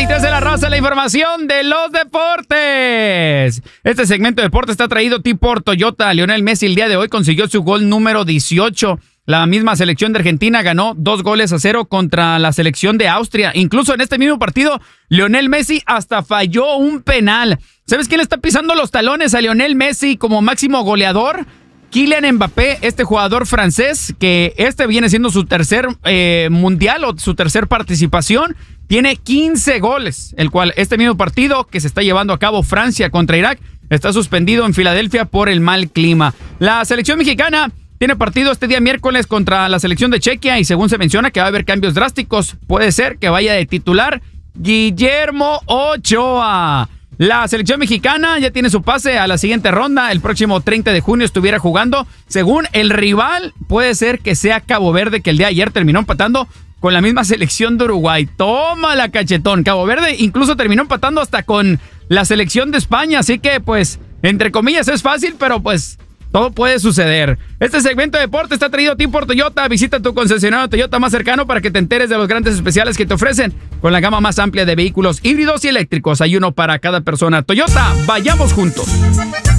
te hace la raza la información de los deportes. Este segmento de deporte está traído a ti por Toyota. Lionel Messi el día de hoy consiguió su gol número 18. La misma selección de Argentina ganó 2-0 contra la selección de Austria. Incluso en este mismo partido, Lionel Messi hasta falló un penal. ¿Sabes quién le está pisando los talones a Lionel Messi como máximo goleador? Kylian Mbappé, este jugador francés, que viene siendo su tercer mundial o su tercer participación, tiene 15 goles, el cual este mismo partido que se está llevando a cabo Francia contra Irak está suspendido en Filadelfia por el mal clima. La selección mexicana tiene partido este día miércoles contra la selección de Chequia y según se menciona que va a haber cambios drásticos. Puede ser que vaya de titular Guillermo Ochoa. La selección mexicana ya tiene su pase a la siguiente ronda. El próximo 30 de junio estuviera jugando. Según el rival, puede ser que sea Cabo Verde, que el día de ayer terminó empatando con la misma selección de Uruguay. Toma la cachetón. Cabo Verde incluso terminó empatando hasta con la selección de España. Así que, pues, entre comillas es fácil, pero pues todo puede suceder. Este segmento de deporte está traído a ti por Toyota. Visita tu concesionario Toyota más cercano para que te enteres de los grandes especiales que te ofrecen con la gama más amplia de vehículos híbridos y eléctricos. Hay uno para cada persona. Toyota, vayamos juntos.